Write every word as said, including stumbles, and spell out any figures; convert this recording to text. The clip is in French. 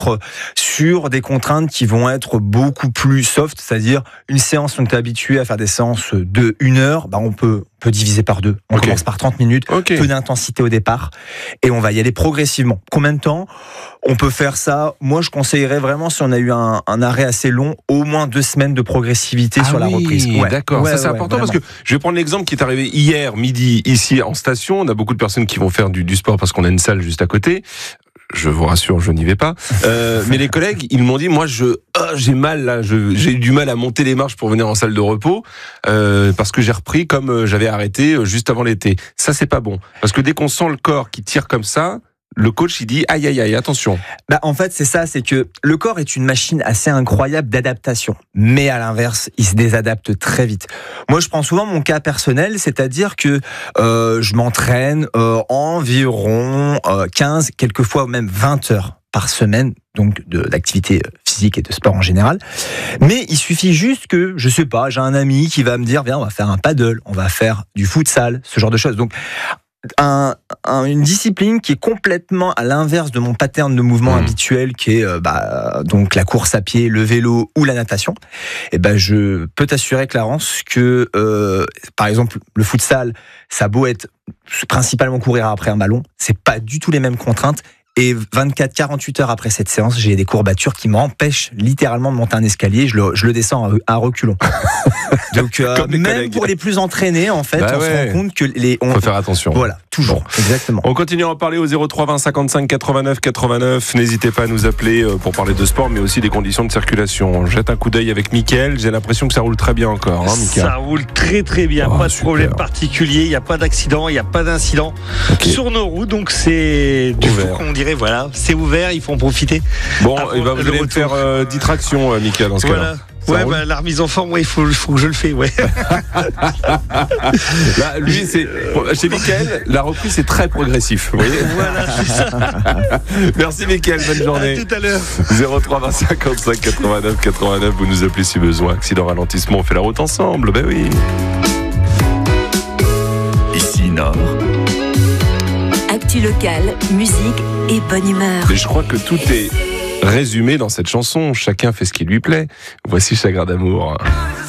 sur des contraintes qui vont être beaucoup plus soft, c'est-à-dire une séance, on est habitué à faire des séances de une heure, bah on peut, on peut diviser par deux. On okay. commence par trente minutes, okay. peu d'intensité au départ, et on va y aller progressivement. Combien de temps on peut faire ça? Moi, je conseillerais vraiment, si on a eu un, un arrêt assez long, au moins deux semaines de progressivité ah sur oui, la reprise. Ouais. D'accord, ouais, ça c'est ouais, important vraiment. Parce que je vais prendre l'exemple qui est arrivé hier midi ici en station. On a beaucoup de personnes qui vont faire du, du sport parce qu'on a une salle juste à côté. Je vous rassure, je n'y vais pas. Euh, mais les collègues, ils m'ont dit, moi, je, oh, j'ai mal là, je, j'ai eu du mal à monter les marches pour venir en salle de repos euh, parce que j'ai repris comme j'avais arrêté juste avant l'été. Ça, c'est pas bon, parce que dès qu'on sent le corps qui tire comme ça, le coach il dit aïe aïe aïe attention. Bah en fait c'est ça, c'est que le corps est une machine assez incroyable d'adaptation, mais à l'inverse il se désadapte très vite. Moi je prends souvent mon cas personnel, c'est-à-dire que euh, je m'entraîne euh, environ euh, quinze, quelquefois même vingt heures par semaine, donc de, d'activité physique et de sport en général. Mais il suffit juste que, je sais pas, j'ai un ami qui va me dire viens on va faire un paddle, on va faire du futsal, ce genre de choses. Donc Un, un, une discipline qui est complètement à l'inverse de mon pattern de mouvement mmh. habituel, qui est euh, bah, donc la course à pied, le vélo ou la natation. Et ben, je peux t'assurer, Clarence, que euh, par exemple le futsal, ça a beau être principalement courir après un ballon, c'est pas du tout les mêmes contraintes. Et vingt-quatre à quarante-huit heures après cette séance, j'ai des courbatures qui m'empêchent littéralement de monter un escalier. Je le, je le descends à, à reculons. Donc, euh, même collègues. Pour les plus entraînés, en fait, bah on ouais. se rend compte que les. On faut faire attention. Voilà, toujours. Bon. Exactement. On continue à en parler au zéro trois vingt cinquante-cinq quatre-vingt-neuf quatre-vingt-neuf. N'hésitez pas à nous appeler pour parler de sport, mais aussi des conditions de circulation. On jette un coup d'œil avec Mickaël. J'ai l'impression que ça roule très bien encore. Hein, ça roule très très bien. Oh, pas de super. Problème particulier. Il n'y a pas d'accident. Il n'y a pas d'incident okay. sur nos routes. Donc c'est du coup qu'on dirait. Voilà, c'est ouvert, il faut en profiter. Bon, et bah vous allez me faire euh, dix tractions, euh, Mickaël, dans ce voilà. cas-là. Ça ouais, bah, la remise en forme, ouais, il faut, faut que je le fais, ouais. Là, lui, c'est, chez Mickaël, la reprise, c'est très progressif. Vous voyez voilà, c'est ça. Merci, Mickaël, bonne journée. À tout à l'heure. zéro trois vingt cinquante-cinq quatre-vingt-neuf quatre-vingt-neuf, vous nous appelez si besoin. Accident, ralentissement, on fait la route ensemble, ben oui. Ici, Nord. Actu locale, musique et bonne humeur. Mais je crois que tout est résumé dans cette chanson. Chacun fait ce qui lui plaît. Voici Chagrin d'amour.